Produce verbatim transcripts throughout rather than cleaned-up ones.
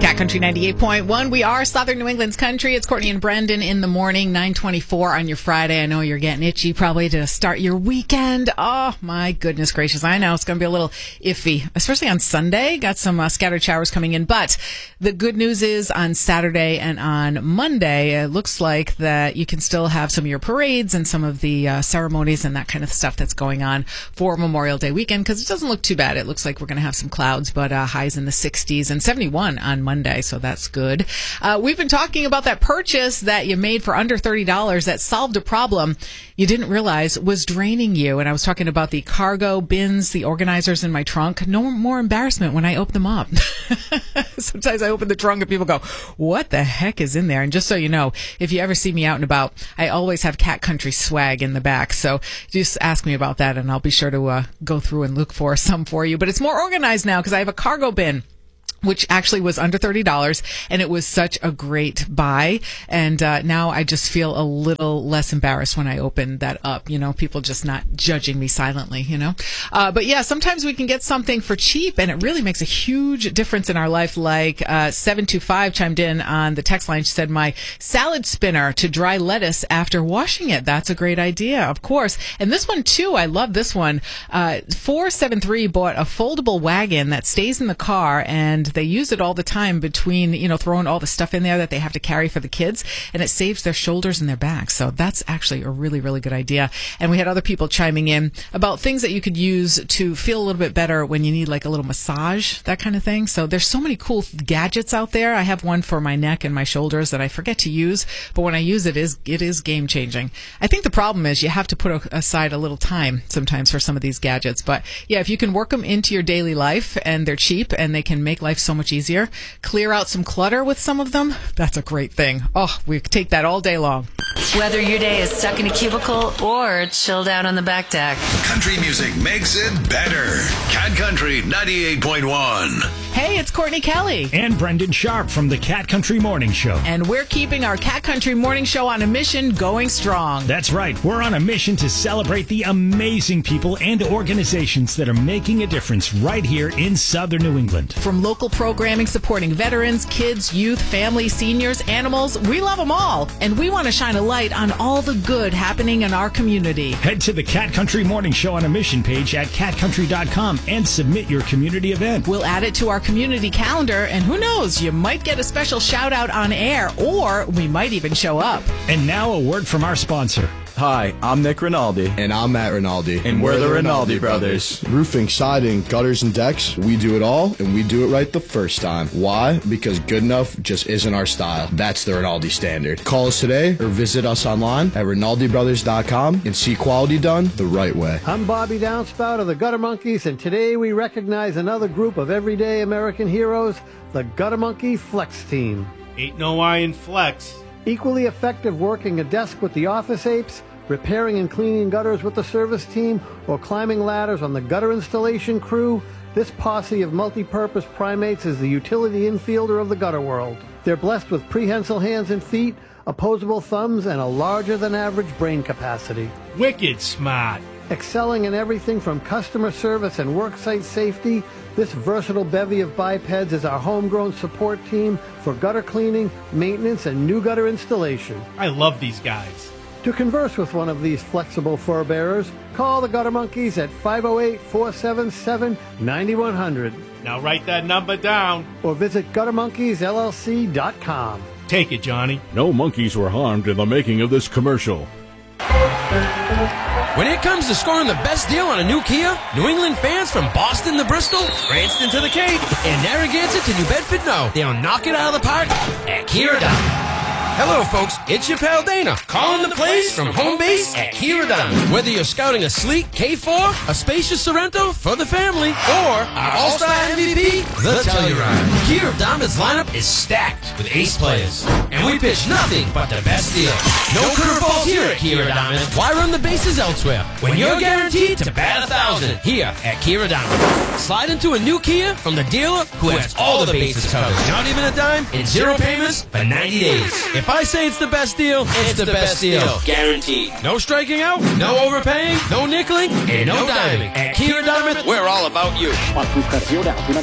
Cat Country ninety-eight point one. We are Southern New England's country. It's Courtney and Brendan in the morning, nine twenty-four on your Friday. I know you're getting itchy probably to start your weekend. Oh, my goodness gracious. I know it's going to be a little iffy, especially on Sunday. Got some uh, scattered showers coming in. But the good news is on Saturday and on Monday, it looks like that you can still have some of your parades and some of the uh, ceremonies and that kind of stuff that's going on for Memorial Day weekend, because it doesn't look too bad. It looks like we're going to have some clouds, but uh, highs in the sixties and seventy-one on Monday, so that's good. Uh, we've been talking about that purchase that you made for under thirty dollars that solved a problem you didn't realize was draining you. And I was talking about the cargo bins, the organizers in my trunk. No more embarrassment when I open them up. Sometimes I open the trunk and people go, what the heck is in there? And just so you know, if you ever see me out and about, I always have Cat Country swag in the back. So just ask me about that and I'll be sure to uh, go through and look for some for you. But it's more organized now because I have a cargo bin, which actually was under thirty dollars, and it was such a great buy. And uh, now I just feel a little less embarrassed when I open that up. You know, people just not judging me silently, you know. Uh, but yeah, sometimes we can get something for cheap, and it really makes a huge difference in our life. Like uh, seven two five chimed in on the text line. She said, my salad spinner to dry lettuce after washing it. That's a great idea, of course. And this one, too, I love this one. Uh, four seven three bought a foldable wagon that stays in the car, and they use it all the time between, you know, throwing all the stuff in there that they have to carry for the kids, and it saves their shoulders and their backs. So that's actually a really, really good idea. And we had other people chiming in about things that you could use to feel a little bit better when you need like a little massage, that kind of thing. So there's so many cool gadgets out there. I have one for my neck and my shoulders that I forget to use, but when I use it, is it is game changing. I think the problem is you have to put aside a little time sometimes for some of these gadgets. But yeah, if you can work them into your daily life and they're cheap and they can make life so much easier, clear out some clutter with some of them, that's a great thing. Oh, we take that all day long. Whether your day is stuck in a cubicle or chilled out on the back deck, country music makes it better. Cat Country ninety-eight point one. Hey, it's Courtney Kelly. And Brendan Sharp from the Cat Country Morning Show. And we're keeping our Cat Country Morning Show on a mission going strong. That's right. We're on a mission to celebrate the amazing people and organizations that are making a difference right here in Southern New England. From local programming supporting veterans, kids, youth, families, seniors, animals, we love them all. And we want to shine a light on all the good happening in our community. Head to the Cat Country Morning Show on a mission page at cat country dot com and submit your community event. We'll add it to our community calendar, and who knows, you might get a special shout out on air, or we might even show up. And now a word from our sponsor. Hi, I'm Nick Rinaldi. And I'm Matt Rinaldi. And, and we're, we're the Rinaldi, Rinaldi brothers. brothers. Roofing, siding, gutters, and decks, we do it all, and we do it right the first time. Why? Because good enough just isn't our style. That's the Rinaldi standard. Call us today or visit us online at rinaldi brothers dot com and see quality done the right way. I'm Bobby Downspout of the Gutter Monkeys, and today we recognize another group of everyday American heroes, the Gutter Monkey Flex Team. Ain't no I in Flex. Equally effective working a desk with the Office Apes, repairing and cleaning gutters with the service team, or climbing ladders on the gutter installation crew, this posse of multi-purpose primates is the utility infielder of the gutter world. They're blessed with prehensile hands and feet, opposable thumbs, and a larger-than-average brain capacity. Wicked smart. Excelling in everything from customer service and worksite safety, this versatile bevy of bipeds is our homegrown support team for gutter cleaning, maintenance, and new gutter installation. I love these guys. To converse with one of these flexible fur bearers, call the Gutter Monkeys at five oh eight, four seven seven, nine one zero zero. Now write that number down. Or visit gutter monkeys L L C dot com. Take it, Johnny. No monkeys were harmed in the making of this commercial. When it comes to scoring the best deal on a new Kia, New England fans from Boston to Bristol, Cranston to the Cape, and Narragansett to New Bedford know they'll knock it out of the park at Kia Redondo. Hello, folks. It's your pal Dana, calling the plays from home base at Kia Redondo. Whether you're scouting a sleek K four, a spacious Sorrento for the family, or our all-star M V P, the Telluride, Kia Redondo's lineup is stacked with ace players, and we pitch nothing but the best deal. No curveballs here at Kia Redondo. Why run the bases elsewhere when you're guaranteed to bat a thousand here at Kia Redondo? Slide into a new Kia from the dealer who has all the bases covered. Not even a dime and zero payments for ninety days. If I say it's the best deal, it's, it's the, the best, best deal. deal. Guaranteed. No striking out, no overpaying, no nickeling, and no diming. At Kia Redondo, we're all about you.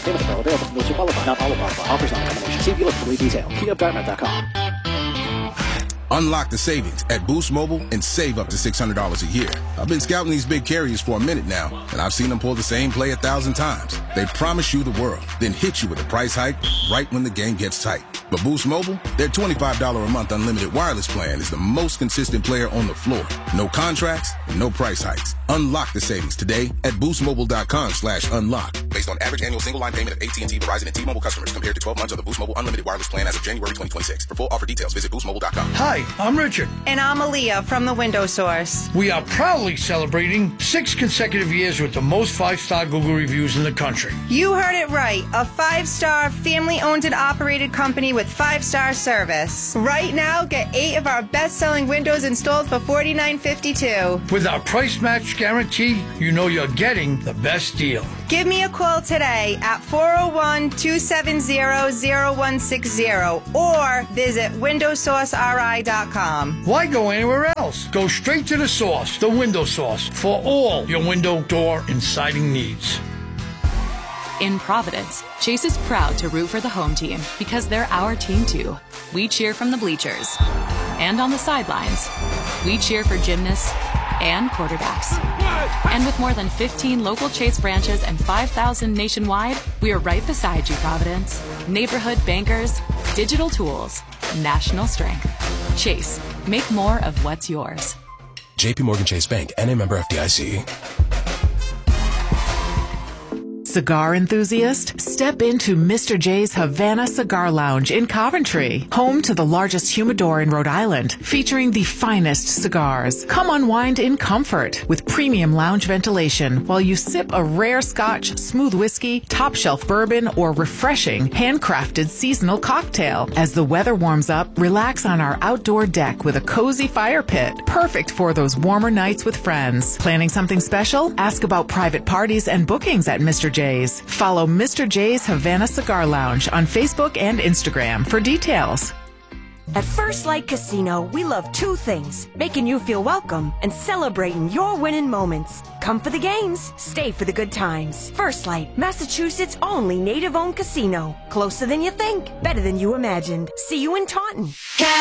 available from those who qualify. Not all qualify. Offers not a combination. See dealer for complete detail. Kia of Dartmouth dot com. Unlock the savings at Boost Mobile and save up to six hundred dollars a year. I've been scouting these big carriers for a minute now, and I've seen them pull the same play a thousand times. They promise you the world, then hit you with a price hike right when the game gets tight. But Boost Mobile, their twenty-five dollars a month unlimited wireless plan is the most consistent player on the floor. No contracts, no price hikes. Unlock the savings today at boostmobile.com slash unlock. Based on average annual single line payment of A T and T, Verizon, and T-Mobile customers compared to twelve months of the Boost Mobile unlimited wireless plan as of January twenty twenty-six. For full offer details, visit boost mobile dot com. Hi, I'm Richard. And I'm Aaliyah from The Window Source. We are proudly celebrating six consecutive years with the most five-star Google reviews in the country. You heard it right. A five-star, family-owned and operated company with five-star service. Right now, get eight of our best-selling windows installed for forty-nine fifty-two. With our price match guarantee, you know you're getting the best deal. Give me a call today at four oh one, two seven zero, zero one six zero or visit window source r i dot com. Why go anywhere else? Go straight to the source, the Window Source, for all your window, door, and siding needs. In Providence, Chase is proud to root for the home team because they're our team too. We cheer from the bleachers and on the sidelines. We cheer for gymnasts and quarterbacks. And with more than fifteen local Chase branches and five thousand nationwide, we are right beside you, Providence. Neighborhood bankers, digital tools, national strength. Chase, make more of what's yours. J P Morgan Chase Bank, N A member F D I C. Cigar enthusiast? Step into Mister J's Havana Cigar Lounge in Coventry, home to the largest humidor in Rhode Island, featuring the finest cigars. Come unwind in comfort with premium lounge ventilation while you sip a rare Scotch, smooth whiskey, top shelf bourbon, or refreshing handcrafted seasonal cocktail. As the weather warms up, relax on our outdoor deck with a cozy fire pit, perfect for those warmer nights with friends. Planning something special? Ask about private parties and bookings at Mister J's. Follow Mister J's Havana Cigar Lounge on Facebook and Instagram for details. At First Light Casino, we love two things, making you feel welcome and celebrating your winning moments. Come for the games, stay for the good times. First Light, Massachusetts' only native-owned casino. Closer than you think, better than you imagined. See you in Taunton.